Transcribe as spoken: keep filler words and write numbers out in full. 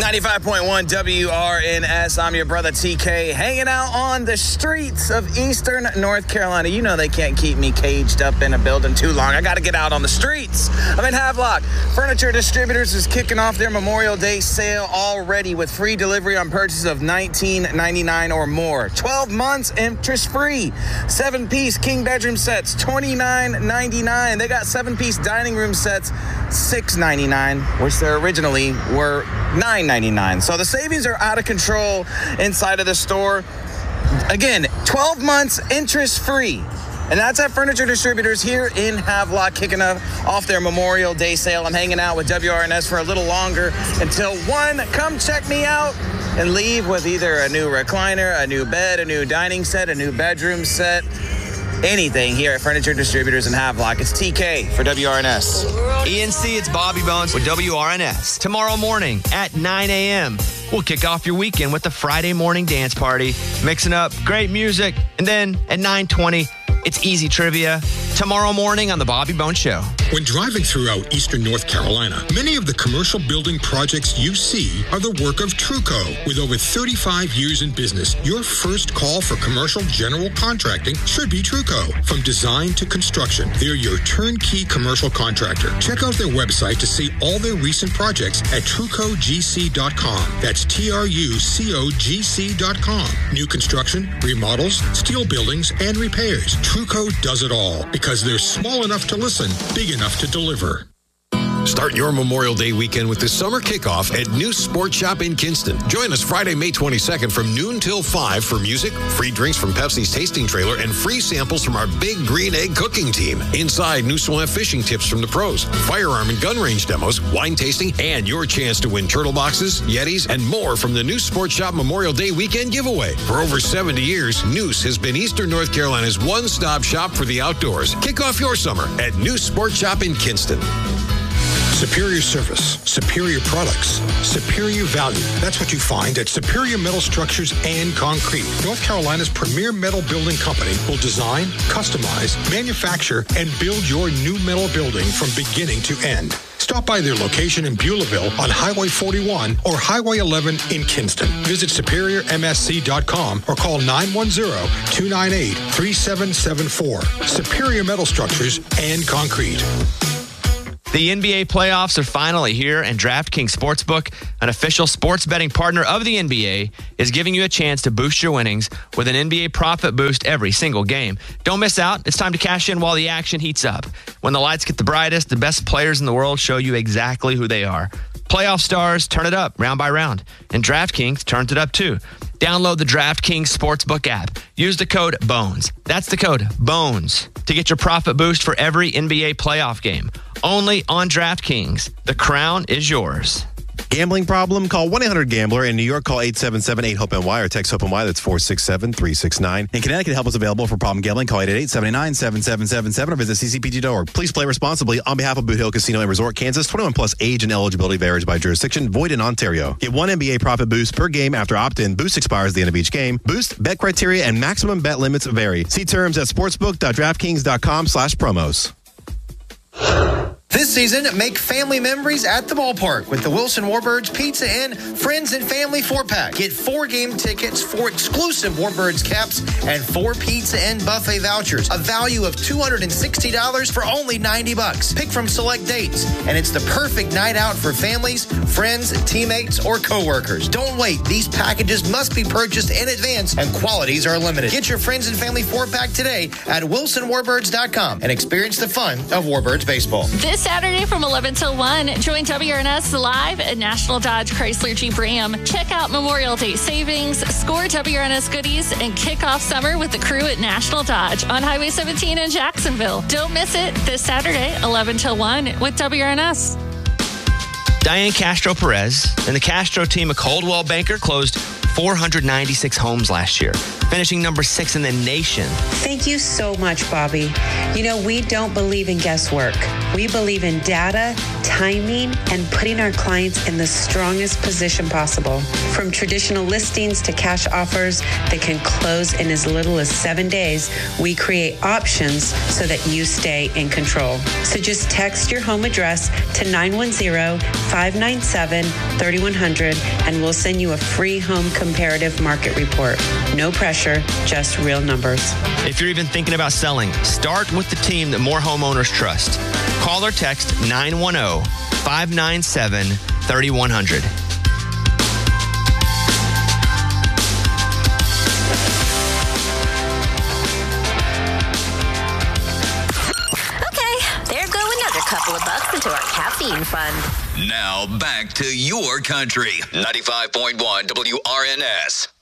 ninety-five point one W R N S. I'm your brother T K, hanging out on the streets of Eastern North Carolina. You know they can't keep me caged up in a building too long. I got to get out on the streets. I'm in Havelock. Furniture Distributors is kicking off their Memorial Day sale already with free delivery on purchases of nineteen ninety-nine or more. twelve months interest-free. Seven-piece king bedroom sets, twenty-nine ninety-nine. They got seven-piece dining room sets, six ninety-nine, which they originally were nine ninety-nine. So the savings are out of control inside of the store. Again, twelve months interest-free. And that's at Furniture Distributors here in Havelock, kicking off their Memorial Day sale. I'm hanging out with W R N S for a little longer until one. Come check me out and leave with either a new recliner, a new bed, a new dining set, a new bedroom set, anything here at Furniture Distributors in Havelock. It's T K for W R N S. E N C, it's Bobby Bones with W R N S. Tomorrow morning at nine a.m., we'll kick off your weekend with the Friday morning dance party, mixing up great music. And then at nine twenty, it's easy trivia. Tomorrow morning on the Bobby Bones Show. When driving throughout Eastern North Carolina, many of the commercial building projects you see are the work of Truco. With over thirty-five years in business, your first call for commercial general contracting should be Truco. From design to construction, they're your turnkey commercial contractor. Check out their website to see all their recent projects at truco g c dot com. That's T R U C O G C dot com. New construction, remodels, steel buildings, and repairs. Truco does it all because they're small enough to listen, big enough to deliver. Start your Memorial Day weekend with the summer kickoff at New Sport Shop in Kinston. Join us Friday, May twenty-second from noon till five for music, free drinks from Pepsi's tasting trailer, and free samples from our Big Green Egg cooking team. Inside, Noose will have fishing tips from the pros, firearm and gun range demos, wine tasting, and your chance to win turtle boxes, Yetis, and more from the New Sport Shop Memorial Day weekend giveaway. For over seventy years, Noose has been Eastern North Carolina's one-stop shop for the outdoors. Kick off your summer at New Sport Shop in Kinston. Superior service, superior products, superior value. That's what you find at Superior Metal Structures and Concrete. North Carolina's premier metal building company will design, customize, manufacture, and build your new metal building from beginning to end. Stop by their location in Beulahville on Highway forty-one or Highway eleven in Kinston. Visit superior m s c dot com or call nine one zero, two nine eight, three seven seven four. Superior Metal Structures and Concrete. The N B A playoffs are finally here, and DraftKings Sportsbook, an official sports betting partner of the N B A, is giving you a chance to boost your winnings with an N B A profit boost every single game. Don't miss out. It's time to cash in while the action heats up. When the lights get the brightest, the best players in the world show you exactly who they are. Playoff stars turn it up round by round, and DraftKings turns it up too. Download the DraftKings Sportsbook app. Use the code BONES. That's the code BONES to get your profit boost for every N B A playoff game. Only on DraftKings. The crown is yours. Gambling problem? Call one eight hundred gambler. In New York, call eight seven seven eight hope N Y or text HOPE-NY. That's four six seven three six nine. In Connecticut, help is available for problem gambling. Call eight eight eight, seven nine, seven seven seven seven or visit c c p g dot org. Please play responsibly on behalf of Boot Hill Casino and Resort, Kansas. twenty-one plus age and eligibility varies by jurisdiction. Void in Ontario. Get one N B A profit boost per game after opt-in. Boost expires at the end of each game. Boost, bet criteria, and maximum bet limits vary. See terms at sportsbook dot draftkings dot com slash promos. This season, make family memories at the ballpark with the Wilson Warbirds Pizza and Friends and Family four-pack. Get four game tickets, four exclusive Warbirds caps, and four pizza and buffet vouchers. A value of two hundred sixty dollars for only ninety bucks. Pick from select dates, and it's the perfect night out for families, friends, teammates, or coworkers. Don't wait. These packages must be purchased in advance, and quantities are limited. Get your Friends and Family four-pack today at wilson warbirds dot com and experience the fun of Warbirds baseball. This Saturday from eleven till one, join W R N S live at National Dodge Chrysler Jeep Ram. Check out Memorial Day savings, score W R N S goodies, and kick off summer with the crew at National Dodge on Highway seventeen in Jacksonville. Don't miss it this Saturday, eleven till one with W R N S. Diane Castro Perez and the Castro team of Coldwell Banker closed four hundred ninety-six homes last year, finishing number six in the nation. Thank you so much, Bobby. You know, we don't believe in guesswork. We believe in data, timing, and putting our clients in the strongest position possible. From traditional listings to cash offers that can close in as little as seven days, we create options so that you stay in control. So just text your home address to nine one zero, five nine seven, three one zero zero and we'll send you a free home comparative market report. No pressure, just real numbers. If you're even thinking about selling, start with the team that more homeowners trust. Call or text nine one zero, five nine seven, three one zero zero. Couple of bucks into our caffeine fund. Now back to your country. ninety-five point one W R N S.